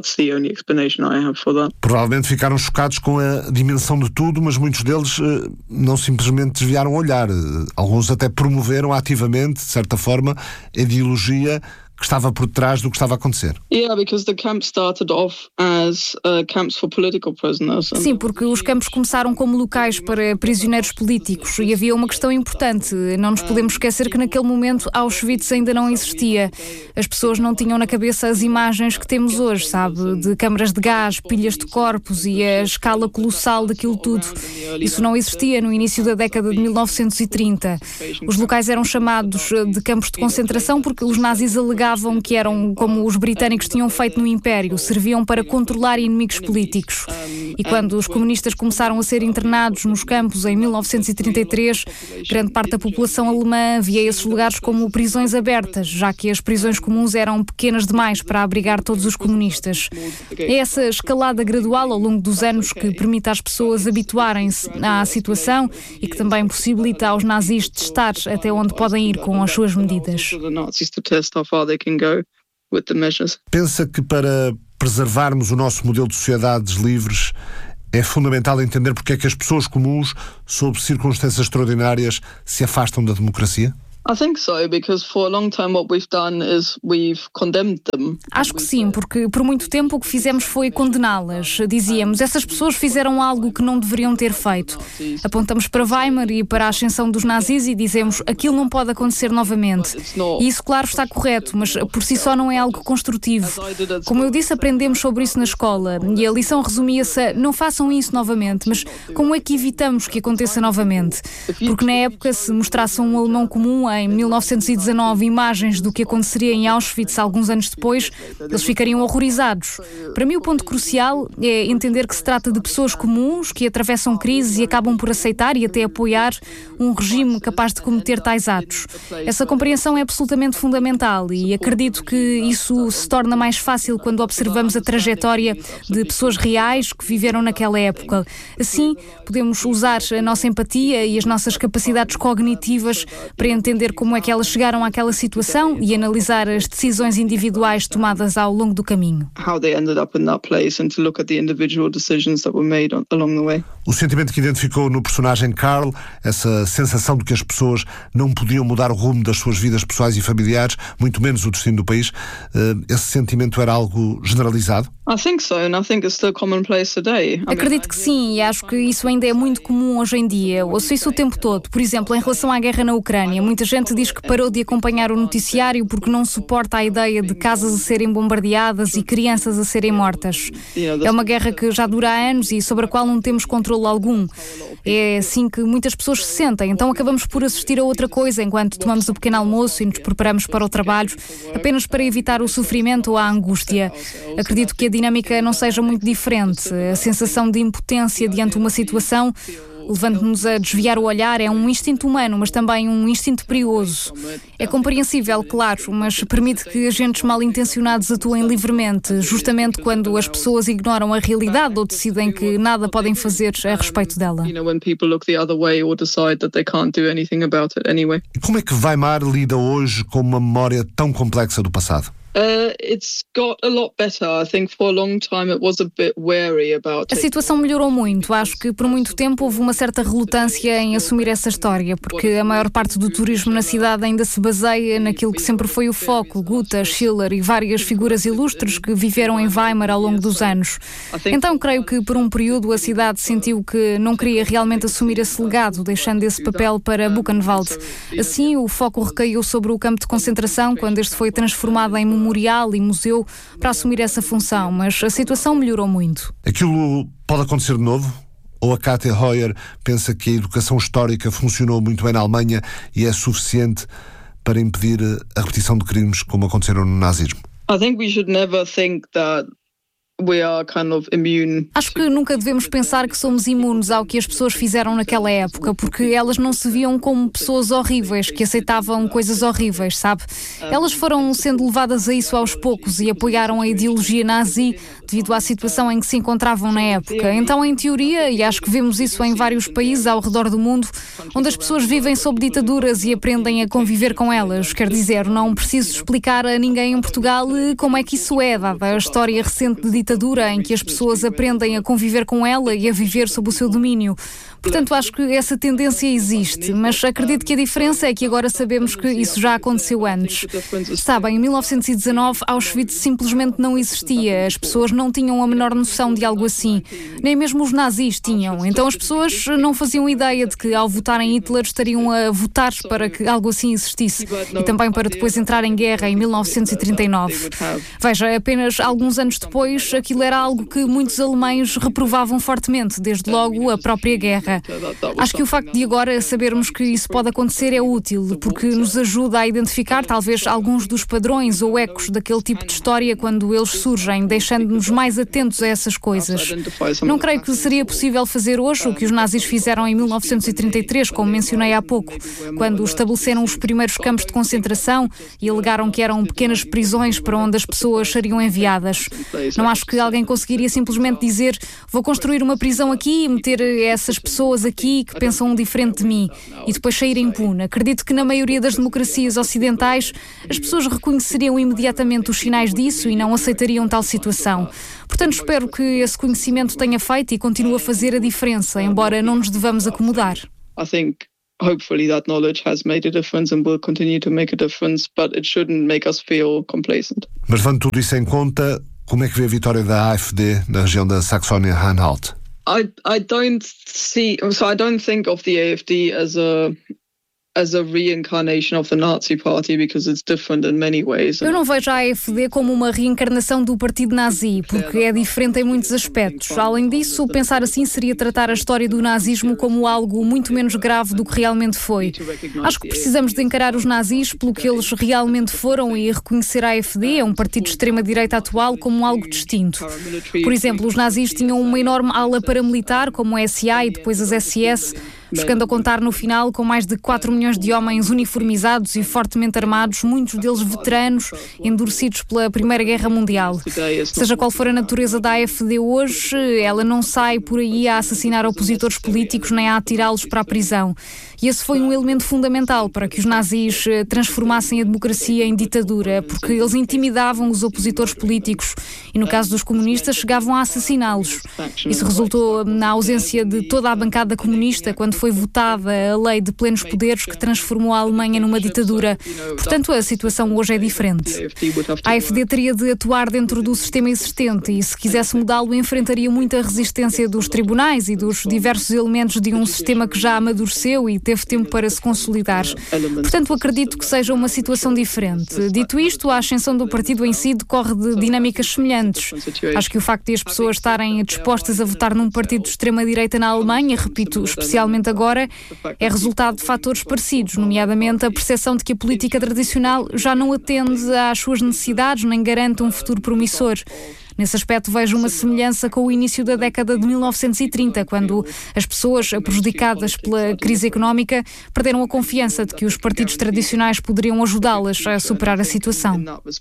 Provavelmente ficaram chocados com a dimensão de tudo, mas muitos deles não simplesmente desviaram o olhar. Alguns até promoveram ativamente, de certa forma, a ideologia que estava por trás do que estava a acontecer. Sim, porque os campos começaram como locais para prisioneiros políticos e havia uma questão importante. Não nos podemos esquecer que naquele momento Auschwitz ainda não existia. As pessoas não tinham na cabeça as imagens que temos hoje, sabe? De câmaras de gás, pilhas de corpos e a escala colossal daquilo tudo. Isso não existia no início da década de 1930. Os locais eram chamados de campos de concentração porque os nazis alegavam que eram como os britânicos tinham feito no Império, serviam para controlar inimigos políticos. E quando os comunistas começaram a ser internados nos campos em 1933, grande parte da população alemã via esses lugares como prisões abertas, já que as prisões comuns eram pequenas demais para abrigar todos os comunistas. É essa escalada gradual ao longo dos anos que permite às pessoas habituarem-se à situação e que também possibilita aos nazis testar até onde podem ir com as suas medidas. Pensa que para preservarmos o nosso modelo de sociedades livres é fundamental entender porque é que as pessoas comuns, sob circunstâncias extraordinárias, se afastam da democracia? Acho que sim, porque por muito tempo o que fizemos foi condená-las. Dizíamos, essas pessoas fizeram algo que não deveriam ter feito. Apontamos para Weimar e para a ascensão dos nazis e dizemos, aquilo não pode acontecer novamente. E isso, claro, está correto, mas por si só não é algo construtivo. Como eu disse, aprendemos sobre isso na escola e a lição resumia-se a, não façam isso novamente, mas como é que evitamos que aconteça novamente? Porque na época, se mostrasse um alemão comum em 1919 imagens do que aconteceria em Auschwitz alguns anos depois, eles ficariam horrorizados. Para mim o ponto crucial é entender que se trata de pessoas comuns que atravessam crises e acabam por aceitar e até apoiar um regime capaz de cometer tais atos. Essa compreensão é absolutamente fundamental e acredito que isso se torna mais fácil quando observamos a trajetória de pessoas reais que viveram naquela época. Assim, podemos usar a nossa empatia e as nossas capacidades cognitivas para entender como é que elas chegaram àquela situação e analisar as decisões individuais tomadas ao longo do caminho. O sentimento que identificou no personagem Carl, essa sensação de que as pessoas não podiam mudar o rumo das suas vidas pessoais e familiares, muito menos o destino do país, esse sentimento era algo generalizado? Acredito que sim, e acho que isso ainda é muito comum hoje em dia. Ouço isso o tempo todo. Por exemplo, em relação à guerra na Ucrânia, muita gente diz que parou de acompanhar o noticiário porque não suporta a ideia de casas a serem bombardeadas e crianças a serem mortas. É uma guerra que já dura há anos e sobre a qual não temos controle algum. É assim que muitas pessoas se sentem, então acabamos por assistir a outra coisa enquanto tomamos o pequeno almoço e nos preparamos para o trabalho, apenas para evitar o sofrimento ou a angústia. Acredito que a dinâmica não seja muito diferente. A sensação de impotência diante de uma situação, levando-nos a desviar o olhar, é um instinto humano, mas também um instinto perigoso. É compreensível, claro, mas permite que agentes mal-intencionados atuem livremente, justamente quando as pessoas ignoram a realidade ou decidem que nada podem fazer a respeito dela. E como é que Weimar lida hoje com uma memória tão complexa do passado? A situação melhorou muito. Acho que por muito tempo houve uma certa relutância em assumir essa história, porque a maior parte do turismo na cidade ainda se baseia naquilo que sempre foi o foco, Goethe, Schiller e várias figuras ilustres que viveram em Weimar ao longo dos anos. Então creio que por um período a cidade sentiu que não queria realmente assumir esse legado, deixando esse papel para Buchenwald. Assim, o foco recaiu sobre o campo de concentração, quando este foi transformado em memorial e museu para assumir essa função, mas a situação melhorou muito. Aquilo pode acontecer de novo? Ou a Katia Heuer pensa que a educação histórica funcionou muito bem na Alemanha e é suficiente para impedir a repetição de crimes como aconteceram no nazismo? Acho que nunca devemos pensar que somos imunes ao que as pessoas fizeram naquela época, porque elas não se viam como pessoas horríveis, que aceitavam coisas horríveis, sabe? Elas foram sendo levadas a isso aos poucos e apoiaram a ideologia nazi devido à situação em que se encontravam na época. Então, em teoria, e acho que vemos isso em vários países ao redor do mundo, onde as pessoas vivem sob ditaduras e aprendem a conviver com elas. Quer dizer, não preciso explicar a ninguém em Portugal como é que isso é, dada a história recente de ditadura em que as pessoas aprendem a conviver com ela e a viver sob o seu domínio. Portanto, acho que essa tendência existe, mas acredito que a diferença é que agora sabemos que isso já aconteceu antes. Sabem, em 1919, Auschwitz simplesmente não existia. As pessoas não tinham a menor noção de algo assim. Nem mesmo os nazis tinham. Então as pessoas não faziam ideia de que, ao votarem Hitler, estariam a votar para que algo assim existisse. E também para depois entrar em guerra em 1939. Veja, apenas alguns anos depois, aquilo era algo que muitos alemães reprovavam fortemente, desde logo a própria guerra. Acho que o facto de agora sabermos que isso pode acontecer é útil, porque nos ajuda a identificar talvez alguns dos padrões ou ecos daquele tipo de história quando eles surgem, deixando-nos mais atentos a essas coisas. Não creio que seria possível fazer hoje o que os nazis fizeram em 1933, como mencionei há pouco, quando estabeleceram os primeiros campos de concentração e alegaram que eram pequenas prisões para onde as pessoas seriam enviadas. Não acho que alguém conseguiria simplesmente dizer: vou construir uma prisão aqui e meter essas pessoas aqui que pensam diferente de mim e depois sair impune. Acredito que na maioria das democracias ocidentais as pessoas reconheceriam imediatamente os sinais disso e não aceitariam tal situação. Portanto, espero que esse conhecimento tenha feito e continue a fazer a diferença, embora não nos devamos acomodar. hopefully that knowledge has made a difference and will continue to make a difference, but it shouldn't make us feel complacent. Mas levando tudo isso em conta, como é que vê a vitória da AfD na região da Saxónia-Anhalt? I don't think of the AfD as a reincarnation of the Nazi Party because it's different in many ways. Eu não vejo a AfD como uma reencarnação do partido nazi, porque é diferente em muitos aspectos. Além disso, pensar assim seria tratar a história do nazismo como algo muito menos grave do que realmente foi. Acho que precisamos de encarar os nazis pelo que eles realmente foram e reconhecer a AfD, um partido de extrema-direita atual, como algo distinto. Por exemplo, os nazis tinham uma enorme ala paramilitar, como a SA e depois as SS, buscando a contar no final com mais de 4 milhões de homens uniformizados e fortemente armados, muitos deles veteranos, endurecidos pela Primeira Guerra Mundial. Seja qual for a natureza da AfD hoje, ela não sai por aí a assassinar opositores políticos nem a atirá-los para a prisão. E esse foi um elemento fundamental para que os nazis transformassem a democracia em ditadura, porque eles intimidavam os opositores políticos e, no caso dos comunistas, chegavam a assassiná-los. Isso resultou na ausência de toda a bancada comunista quando foi votada a lei de plenos poderes que transformou a Alemanha numa ditadura. Portanto, a situação hoje é diferente. A AfD teria de atuar dentro do sistema existente e, se quisesse mudá-lo, enfrentaria muita resistência dos tribunais e dos diversos elementos de um sistema que já amadureceu e teve tempo para se consolidar. Portanto, acredito que seja uma situação diferente. Dito isto, a ascensão do partido em si decorre de dinâmicas semelhantes. Acho que o facto de as pessoas estarem dispostas a votar num partido de extrema-direita na Alemanha, repito, especialmente agora, é resultado de fatores parecidos, nomeadamente a percepção de que a política tradicional já não atende às suas necessidades nem garante um futuro promissor. Nesse aspecto, vejo uma semelhança com o início da década de 1930, quando as pessoas prejudicadas pela crise económica perderam a confiança de que os partidos tradicionais poderiam ajudá-las a superar a situação.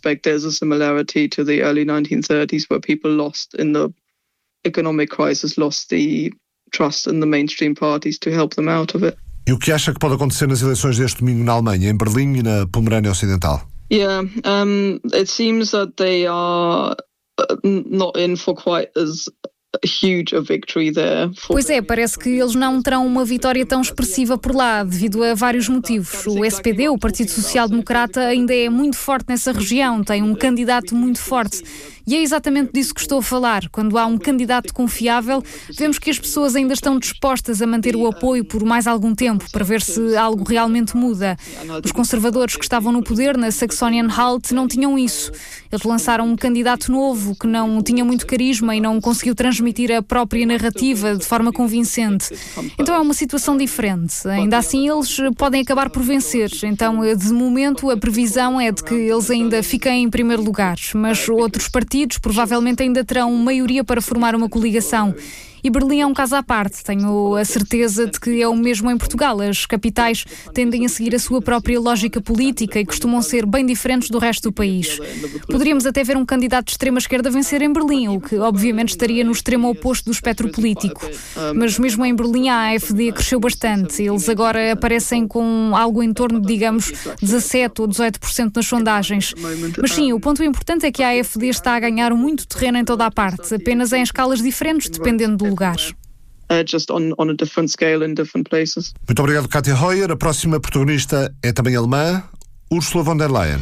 Trust in the mainstream parties to help them out of it. E o que acha que pode acontecer nas eleições deste domingo na Alemanha, em Berlim e na Pomerânia Ocidental? Yeah, it seems that they are not in for quite as huge a victory there. Pois é, parece que eles não terão uma vitória tão expressiva por lá, devido a vários motivos. O SPD, o Partido Social Democrata, ainda é muito forte nessa região, tem um candidato muito forte. E é exatamente disso que estou a falar. Quando há um candidato confiável, vemos que as pessoas ainda estão dispostas a manter o apoio por mais algum tempo, para ver se algo realmente muda. Os conservadores que estavam no poder na Saxónia-Anhalt não tinham isso. Eles lançaram um candidato novo que não tinha muito carisma e não conseguiu transmitir a própria narrativa de forma convincente. Então é uma situação diferente. Ainda assim, eles podem acabar por vencer. Então, de momento, a previsão é de que eles ainda fiquem em primeiro lugar, mas outros partidos provavelmente ainda terão maioria para formar uma coligação. E Berlim é um caso à parte. Tenho a certeza de que é o mesmo em Portugal. As capitais tendem a seguir a sua própria lógica política e costumam ser bem diferentes do resto do país. Poderíamos até ver um candidato de extrema-esquerda vencer em Berlim, o que obviamente estaria no extremo oposto do espectro político. Mas mesmo em Berlim a AfD cresceu bastante. Eles agora aparecem com algo em torno de, digamos, 17% ou 18% nas sondagens. Mas sim, o ponto importante é que a AfD está a ganhar muito terreno em toda a parte, apenas em escalas diferentes, dependendo do lugar. Just on a different scale in different places. Muito obrigado, Kátia Royer. A próxima protagonista é também alemã, Ursula von der Leyen.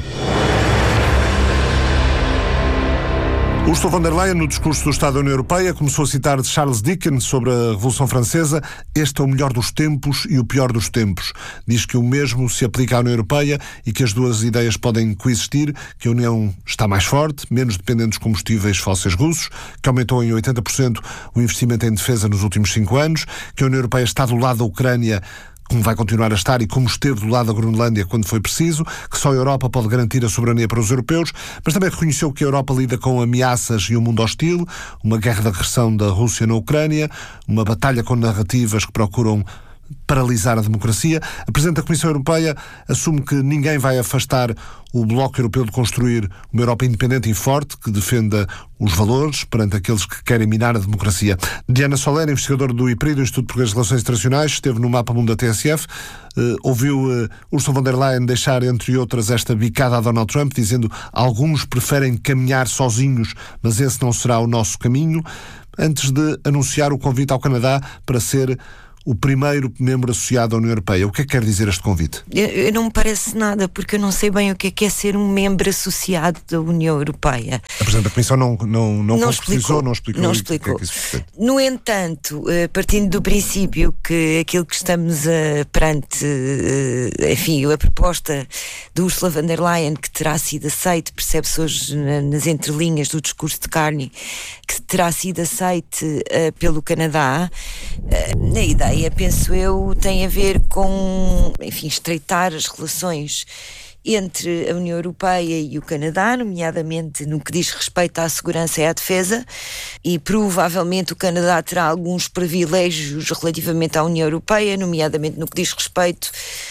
Ursula von der Leyen, no discurso do Estado da União Europeia, começou a citar de Charles Dickens sobre a Revolução Francesa. Este é o melhor dos tempos e o pior dos tempos. Diz que o mesmo se aplica à União Europeia e que as duas ideias podem coexistir, que a União está mais forte, menos dependente dos combustíveis fósseis russos, que aumentou em 80% o investimento em defesa nos últimos 5 anos, que a União Europeia está do lado da Ucrânia, como vai continuar a estar e como esteve do lado da Groenlândia quando foi preciso, que só a Europa pode garantir a soberania para os europeus, mas também reconheceu que a Europa lida com ameaças e um mundo hostil, uma guerra de agressão da Rússia na Ucrânia, uma batalha com narrativas que procuram paralisar a democracia. A Presidente da Comissão Europeia assume que ninguém vai afastar o Bloco Europeu de construir uma Europa independente e forte que defenda os valores perante aqueles que querem minar a democracia. Diana Soler, investigadora do IPRI, do Instituto Português de Relações Internacionais, esteve no Mapa Mundo da TSF, ouviu Ursula von der Leyen deixar, entre outras, esta bicada a Donald Trump, dizendo: alguns preferem caminhar sozinhos, mas esse não será o nosso caminho, antes de anunciar o convite ao Canadá para ser o primeiro membro associado à União Europeia. O que é que quer dizer este convite? Eu não me parece nada, porque eu não sei bem o que é ser um membro associado da União Europeia. A Presidente da Comissão não concretizou, não explicou. O que é que isso no entanto, partindo do princípio que aquilo que estamos perante, enfim, a proposta de Ursula von der Leyen, que terá sido aceite, percebe-se hoje nas entrelinhas do discurso de Carney, que terá sido aceite pelo Canadá, a ideia, penso eu, tem a ver com, enfim, estreitar as relações entre a União Europeia e o Canadá, nomeadamente no que diz respeito à segurança e à defesa, e provavelmente o Canadá terá alguns privilégios relativamente à União Europeia, nomeadamente no que diz respeito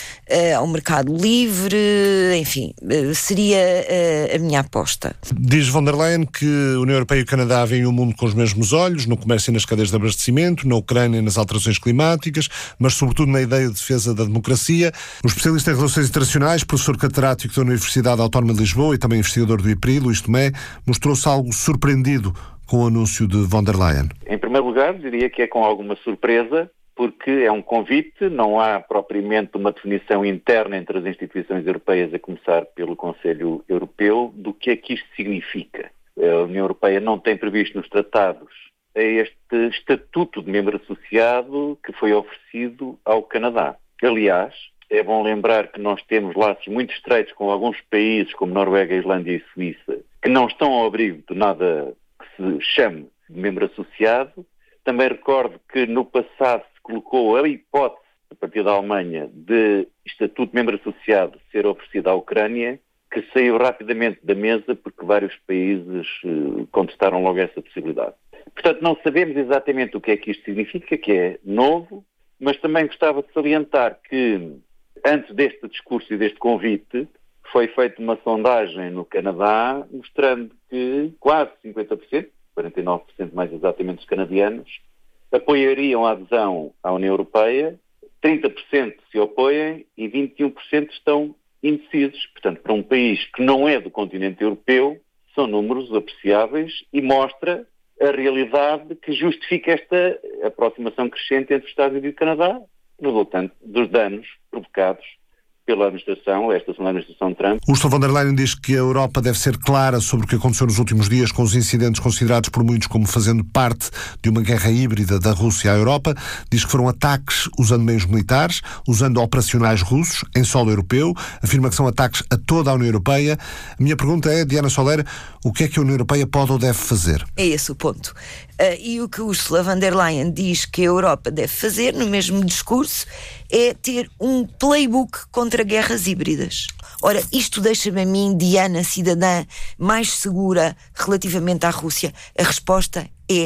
ao mercado livre, enfim, seria a minha aposta. Diz von der Leyen que a União Europeia e o Canadá veem o mundo com os mesmos olhos, no comércio e nas cadeias de abastecimento, na Ucrânia e nas alterações climáticas, mas sobretudo na ideia de defesa da democracia. O especialista em relações internacionais, professor catedrático da Universidade Autónoma de Lisboa e também investigador do IPRI, Luís Tomé, mostrou-se algo surpreendido com o anúncio de von der Leyen. Em primeiro lugar, diria que é com alguma surpresa, porque é um convite, não há propriamente uma definição interna entre as instituições europeias, a começar pelo Conselho Europeu, do que é que isto significa. A União Europeia não tem previsto nos tratados este estatuto de membro associado que foi oferecido ao Canadá. Aliás, é bom lembrar que nós temos laços muito estreitos com alguns países, como Noruega, Islândia e Suíça, que não estão ao abrigo de nada que se chame de membro associado. Também recordo que no passado se colocou a hipótese, a partir da Alemanha, de estatuto de membro associado ser oferecido à Ucrânia, que saiu rapidamente da mesa porque vários países contestaram logo essa possibilidade. Portanto, não sabemos exatamente o que é que isto significa, que é novo, mas também gostava de salientar que, antes deste discurso e deste convite, foi feita uma sondagem no Canadá mostrando que quase 50%, 49% mais exatamente dos canadianos, apoiariam a adesão à União Europeia, 30% se opõem e 21% estão indecisos. Portanto, para um país que não é do continente europeu, são números apreciáveis e mostra a realidade que justifica esta aproximação crescente entre os Estados Unidos e o Canadá, resultante dos danos provocados pela administração, esta segunda administração Trump. Ursula von der Leyen diz que a Europa deve ser clara sobre o que aconteceu nos últimos dias com os incidentes considerados por muitos como fazendo parte de uma guerra híbrida da Rússia à Europa. Diz que foram ataques usando meios militares, usando operacionais russos em solo europeu. Afirma que são ataques a toda a União Europeia. A minha pergunta é, Diana Soler, o que é que a União Europeia pode ou deve fazer? É esse o ponto. E o que Ursula von der Leyen diz que a Europa deve fazer, no mesmo discurso, é ter um playbook contra guerras híbridas. Ora, isto deixa-me a mim, Diana, cidadã, mais segura relativamente à Rússia. A resposta é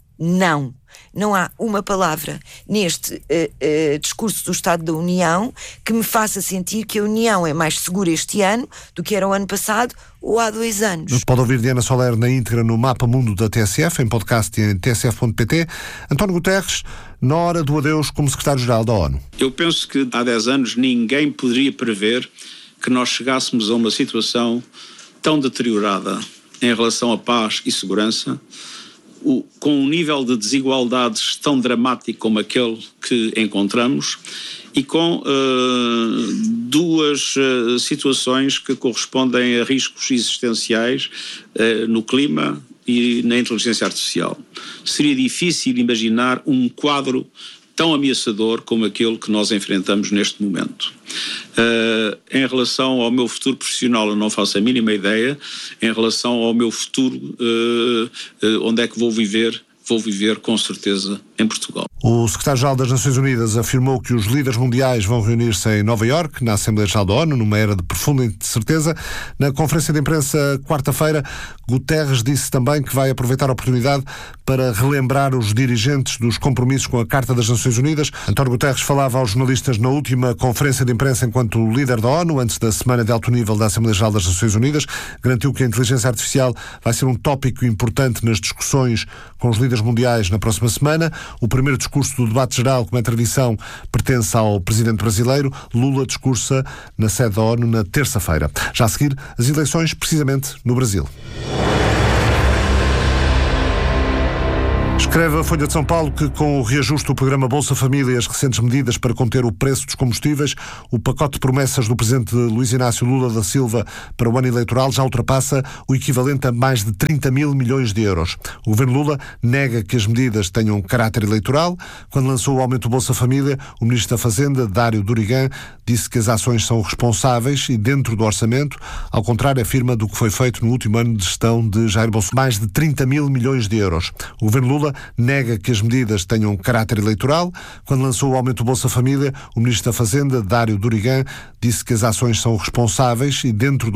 não. Não há uma palavra neste discurso do Estado da União que me faça sentir que a União é mais segura este ano do que era o ano passado ou há 2 anos. Pode ouvir Diana Soler na íntegra no Mapa Mundo da TSF, em podcast e em tsf.pt. António Guterres, na hora do adeus como secretário-geral da ONU. Eu penso que há 10 anos ninguém poderia prever que nós chegássemos a uma situação tão deteriorada em relação à paz e segurança, com um nível de desigualdades tão dramático como aquele que encontramos e com duas situações que correspondem a riscos existenciais no clima e na inteligência artificial. Seria difícil imaginar um quadro tão ameaçador como aquele que nós enfrentamos neste momento. Em relação ao meu futuro profissional, eu não faço a mínima ideia. Em relação ao meu futuro, onde é que vou viver com certeza em Portugal. O secretário-geral das Nações Unidas afirmou que os líderes mundiais vão reunir-se em Nova Iorque, na Assembleia Geral da ONU, numa era de profunda incerteza. Na conferência de imprensa quarta-feira, Guterres disse também que vai aproveitar a oportunidade para relembrar os dirigentes dos compromissos com a Carta das Nações Unidas. António Guterres falava aos jornalistas na última conferência de imprensa enquanto líder da ONU, antes da Semana de Alto Nível da Assembleia Geral das Nações Unidas. Garantiu que a inteligência artificial vai ser um tópico importante nas discussões com os líderes mundiais na próxima semana. O primeiro discurso do debate geral, como é tradição, pertence ao presidente brasileiro. Lula discursa na sede da ONU na terça-feira. Já a seguir, as eleições, precisamente no Brasil. Escreve a Folha de São Paulo que, com o reajuste do programa Bolsa Família e as recentes medidas para conter o preço dos combustíveis, o pacote de promessas do presidente Luís Inácio Lula da Silva para o ano eleitoral já ultrapassa o equivalente a mais de 30 mil milhões de euros. O governo Lula nega que as medidas tenham caráter eleitoral. Quando lançou o aumento do Bolsa Família, o ministro da Fazenda, Dário Durigan, disse que as ações são responsáveis e dentro do orçamento, ao contrário, afirma do que foi feito no último ano de gestão de Jair Bolsonaro. Mais de 30 mil milhões de euros. O governo Lula nega que as medidas tenham caráter eleitoral. Quando lançou o aumento do Bolsa Família, o ministro da Fazenda, Dário Durigan, disse que as ações são responsáveis e dentro do